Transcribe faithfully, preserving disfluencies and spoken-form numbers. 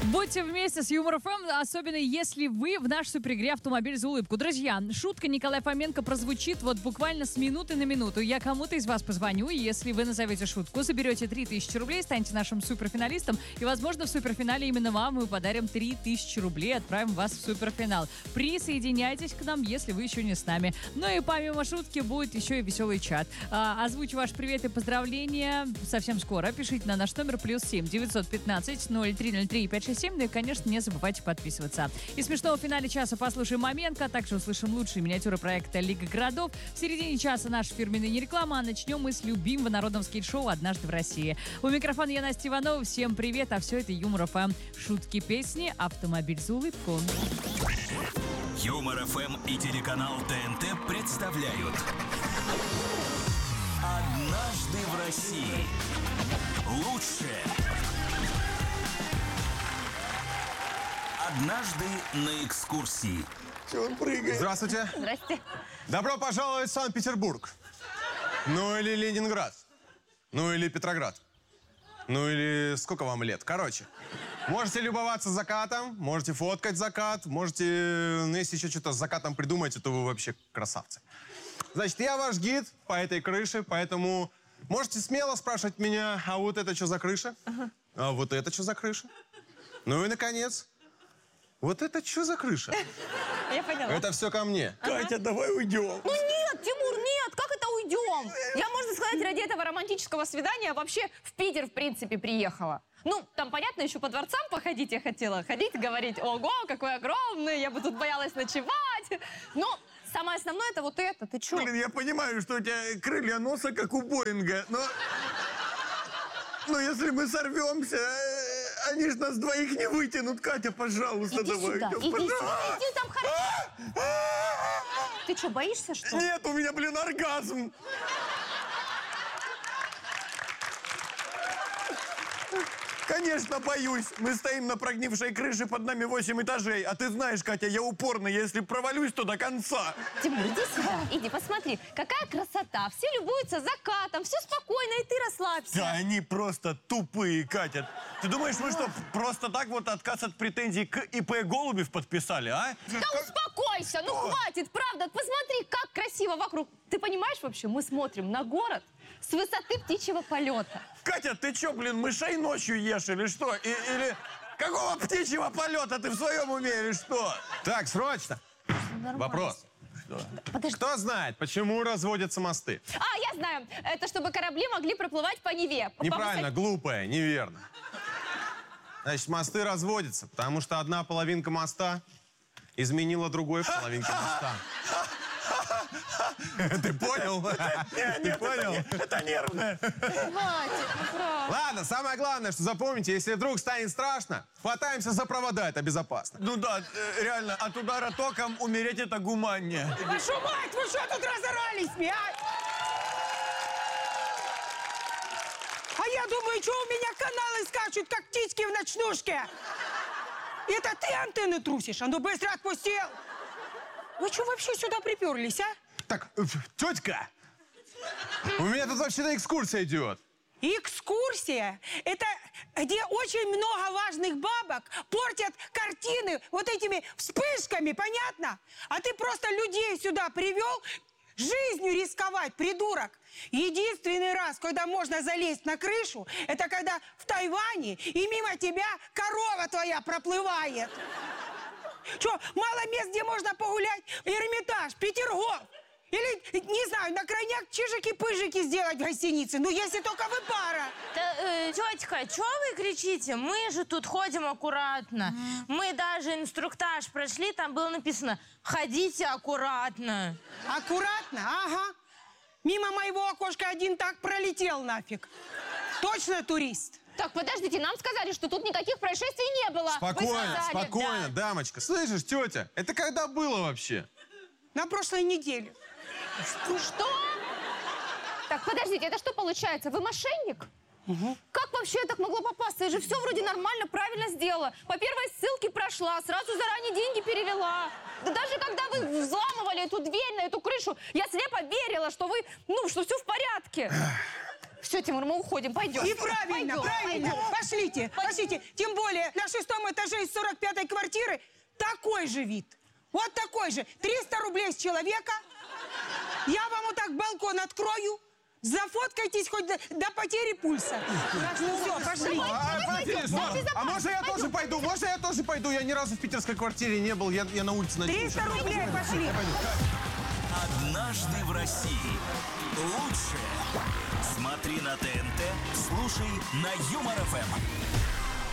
Будьте вместе с Юмор ФМ, особенно если вы в наш суперигре «Автомобиль за улыбку». Друзья, шутка Николая Фоменко прозвучит вот буквально с минуты на минуту. Я кому-то из вас позвоню, и если вы назовете шутку, заберете три тысячи рублей, станете нашим суперфиналистом, и, возможно, в суперфинале именно вам мы подарим три тысячи рублей, отправим вас в суперфинал. Присоединяйтесь к нам, если вы еще не с нами. Ну и помимо шутки будет еще и веселый чат. А, озвучу ваш привет и поздравления совсем скоро. Пишите на наш номер плюс семь девятьсот пятнадцать ноль три ноль три пять шесть семь. Ну и, конечно, не забывайте подписываться. И смешного в финале часа послушаем Маменко, а также услышим лучшие миниатюры проекта «Лига городов». В середине часа наша фирменная нереклама, а начнем мы с любимого народного скейт-шоу «Однажды в России». У микрофона я, Настя Иванова. Всем привет, а все это Юмор ФМ. Шутки, песни, «Автомобиль за улыбку». Юмор ФМ и телеканал ТНТ представляют «Однажды в России». Лучшее. Однажды на экскурсии. Чего он прыгает? Здравствуйте. Здрасте. Добро пожаловать в Санкт-Петербург. Ну или Ленинград. Ну или Петроград. Ну или сколько вам лет? Короче, можете любоваться закатом, можете фоткать закат, можете, ну если еще что-то с закатом придумаете, то вы вообще красавцы. Значит, я ваш гид по этой крыше, поэтому можете смело спрашивать меня, а вот это что за крыша? Ага. А вот это что за крыша? Ну и, наконец, вот это что за крыша? Я поняла. Это все ко мне. Ага. Катя, давай уйдем. Ну нет, Тимур, нет, как это уйдем? Я, можно сказать, ради этого романтического свидания вообще в Питер, в принципе, приехала. Ну, там, понятно, еще по дворцам походить я хотела. Ходить, говорить, ого, какой огромный, я бы тут боялась ночевать. Но самое основное, это вот это, ты че? Блин, я понимаю, что у тебя крылья носа, как у Боинга, но... Но если мы сорвемся, они ж нас двоих не вытянут. Катя, пожалуйста, Иди давай. сюда, идем, иди пожалуйста. сюда, иди там, хорошо. Ты что, боишься, что ли? Нет, у меня, блин, оргазм. Конечно, боюсь. Мы стоим на прогнившей крыше, под нами восемь этажей. А ты знаешь, Катя, я упорный, если провалюсь, то до конца. Тимур, иди сюда, иди, посмотри. Какая красота, все любуются закатом, все спокойно, и ты расслабься. Да они просто тупые, Катя. Ты думаешь, мы что, просто так вот отказ от претензий к ИП Голубев подписали, а? Да успокойся, ну хватит, правда, посмотри, как красиво вокруг. Ты понимаешь вообще, мы смотрим на город с высоты птичьего полета. Катя, ты что, блин, мышей ночью ешь или что? И, или какого птичьего полета ты в своем уме или что? Так, срочно. Нормально. Вопрос. Подожди. Кто знает, почему разводятся мосты? А, я знаю, это чтобы корабли могли проплывать по Неве. По Неправильно, высоте. глупое, неверно. Значит, мосты разводятся, потому что одна половинка моста изменила другой половинке моста. Ты понял? Ты понял? Это нервное. Хватит, ну правда. Ладно, самое главное, что запомните, если вдруг станет страшно, хватаемся за провода, это безопасно. Ну да, э, реально, от удара током умереть это гуманнее. Вашу мать, вы что тут разорались, мне, а? А я думаю, что у меня каналы скачут, как птички в ночнушке. Это ты антенны трусишь? А ну быстро отпустил. Вы что вообще сюда приперлись, а? Так, э, тетка, у меня тут вообще-то экскурсия идет. Экскурсия – это где очень много важных бабок портят картины вот этими вспышками, понятно? А ты просто людей сюда привел жизнью рисковать, придурок. Единственный раз, когда можно залезть на крышу, это когда в Тайване и мимо тебя корова твоя проплывает. Что, мало мест, где можно погулять? Эрмитаж, Петергоф. Или, не знаю, на крайняк чижики-пыжики сделать в гостинице. Ну, если только вы пара. Да, э, тетка, что вы кричите? Мы же тут ходим аккуратно. Mm. Мы даже инструктаж прошли, там было написано «Ходите аккуратно». Аккуратно? Ага. Мимо моего окошка один так пролетел нафиг. Точно турист? Так, подождите, нам сказали, что тут никаких происшествий не было. Вы Спокойно, сказали, спокойно, да. дамочка. Слышишь, тетя, это когда было вообще? На прошлой неделе. Что? Что? Так, подождите, это что получается? Вы мошенник? Угу. Как вообще я так могла попасться? Я же все вроде нормально, правильно сделала. По первой ссылке прошла, сразу заранее деньги перевела. Да даже когда вы взламывали эту дверь на эту крышу, я слепо верила, что вы, ну, что все в порядке. Все, Тимур, мы уходим, пойдем. И правильно, Пойдем, правильно. пойдем. Пошлите, пошлите. Тем более на шестом этаже из сорок пятой квартиры такой же вид. Вот такой же. триста рублей с человека. Я вам вот так балкон открою. Зафоткайтесь хоть до, до потери пульса. Так что все, пошли. А, подождите, стоп. А можно я тоже пойду? Можно я тоже пойду? Я ни разу в питерской квартире не был. Я, я на улице ночую. триста рублей, пошли. Однажды в России. Лучшее. Смотри на ТНТ, слушай на Юмор ФМ.